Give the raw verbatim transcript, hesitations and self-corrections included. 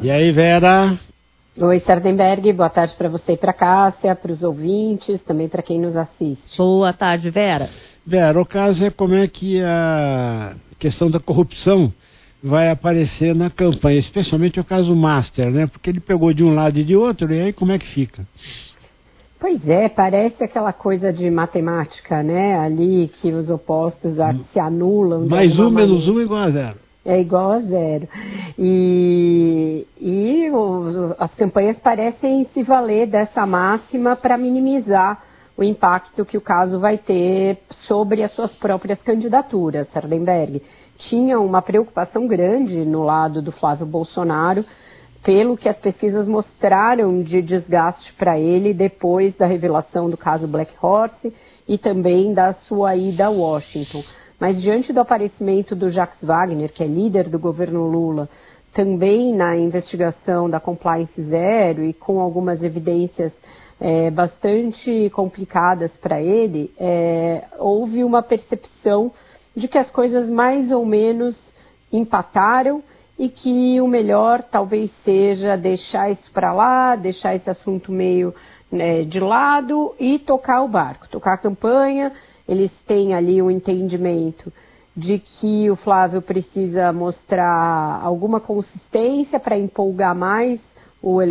E aí, Vera? Oi, Sardenberg, boa tarde para você e para a Cássia, para os ouvintes, também para quem nos assiste. Boa tarde, Vera. Vera, o caso é como é que a questão da corrupção vai aparecer na campanha, especialmente o caso Master, né? Porque ele pegou de um lado e de outro, e aí como é que fica? Pois é, parece aquela coisa de matemática, né? Ali que os opostos hum. se anulam. Mais um menos um igual a zero. É igual a zero. E, e o, as campanhas parecem se valer dessa máxima para minimizar o impacto que o caso vai ter sobre as suas próprias candidaturas. Sardenberg tinha uma preocupação grande no lado do Flávio Bolsonaro, pelo que as pesquisas mostraram de desgaste para ele depois da revelação do caso Black Horse e também da sua ida a Washington. Mas diante do aparecimento do Jacques Wagner, que é líder do governo Lula, também na investigação da Compliance Zero e com algumas evidências é, bastante complicadas para ele, é, houve uma percepção de que as coisas mais ou menos empataram e que o melhor talvez seja deixar isso para lá, deixar esse assunto meio né, de lado e tocar o barco, tocar a campanha. Eles têm ali um entendimento de que o Flávio precisa mostrar alguma consistência para empolgar mais o eleitorado.